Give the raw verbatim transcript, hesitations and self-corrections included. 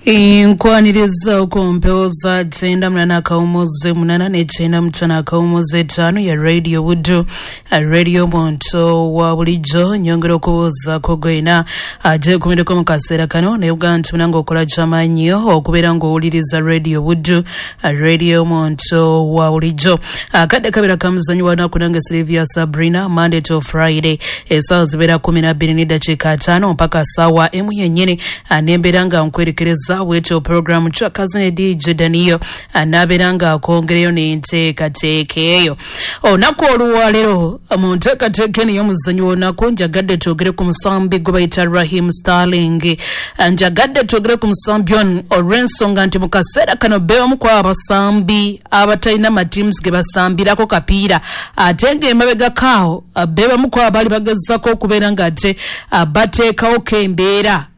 Inkwaniriza ukumpeoza tenda mnana kaumoze mnana nechenda mtana kaumoze tano ya Radio Wudu Radio Monto wa bulijo nyongero kubuza kogwena aje kumideko mukasera kano ne ugantu nango kola chamanyo okubera ngo uliriza Radio Wudu Radio Monto wa bulijo akade kabira kamuzanyi wana kunanga Sylvia Sabrina Monday to Friday esa zibera kumi na mbili n'edakiika ttaano mpaka sawa emu yennyini anemberanga nkwerekereza wecho program cha kazine D J Daniyo anaberanga kongereyo n'enteekateekeyo onako oluwalero mu nteekateeke niyo muzanyi wonako njagadde twogere ku musambi gwe bayita Raheem Sterling njagadde twogere ku musambi on olw'ensonga nti mu kaseera kano beomu kwa abasambi abatalina matims ge basambirako kapiira ate ng'emabega kaawo bebamu kwa abali bagezako okubeera nga ate bateekawo k'embeera